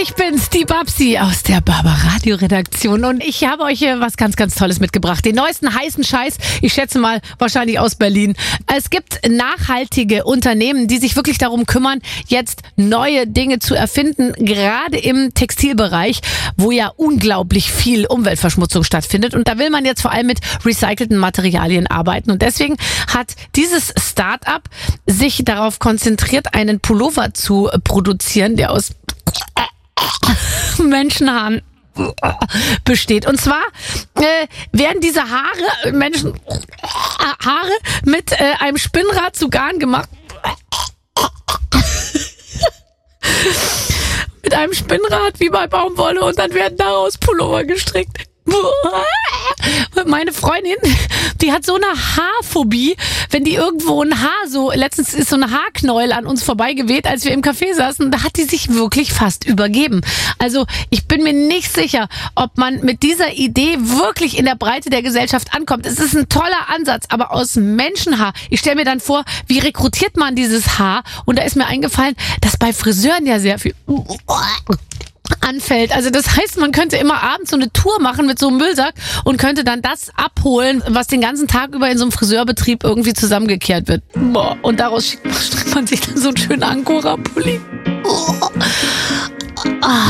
Ich bin's, die Babsi aus der Barbaradio-Redaktion und ich habe euch was ganz, ganz Tolles mitgebracht. Den neuesten heißen Scheiß, ich schätze mal wahrscheinlich aus Berlin. Es gibt nachhaltige Unternehmen, die sich wirklich darum kümmern, jetzt neue Dinge zu erfinden, gerade im Textilbereich, wo ja unglaublich viel Umweltverschmutzung stattfindet. Und da will man jetzt vor allem mit recycelten Materialien arbeiten. Und deswegen hat dieses Start-up sich darauf konzentriert, einen Pullover zu produzieren, der aus Menschenhaaren besteht. Und zwar werden diese Haare mit einem Spinnrad zu Garn gemacht. Mit einem Spinnrad wie bei Baumwolle und dann werden daraus Pullover gestrickt. Meine Freundin, die hat so eine Haarphobie, wenn die irgendwo ein Haar letztens ist so eine Haarknäuel an uns vorbeigeweht, als wir im Café saßen, da hat die sich wirklich fast übergeben. Also ich bin mir nicht sicher, ob man mit dieser Idee wirklich in der Breite der Gesellschaft ankommt. Es ist ein toller Ansatz, aber aus Menschenhaar. Ich stelle mir dann vor, wie rekrutiert man dieses Haar? Und da ist mir eingefallen, dass bei Friseuren ja sehr viel anfällt. Also das heißt, man könnte immer abends so eine Tour machen mit so einem Müllsack und könnte dann das abholen, was den ganzen Tag über in so einem Friseurbetrieb irgendwie zusammengekehrt wird. Und daraus strickt man sich dann so einen schönen Angora-Pulli.